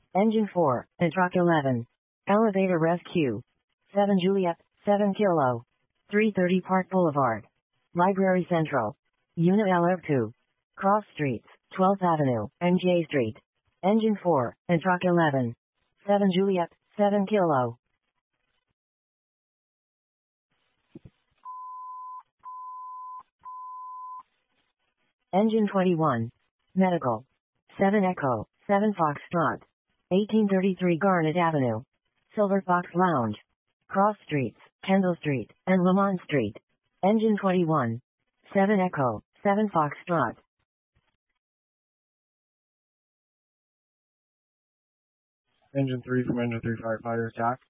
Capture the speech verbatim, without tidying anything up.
Engine four, and Truck eleven. Elevator Rescue. seven Juliet, seven Kilo. three thirty Park Boulevard. Library Central. Unit L R two. Cross Streets, twelfth Avenue, and J Street. Engine four, and Truck eleven. seven Juliet, seven Kilo. Engine twenty-one. Medical. seven Echo, seven Foxtrot. eighteen thirty-three Garnet Avenue. Silver Fox Lounge. Cross Streets, Kendall Street, and Lamont Street. Engine twenty-one. seven Echo, seven Foxtrot. Engine three from Engine three Firefighters, Doc.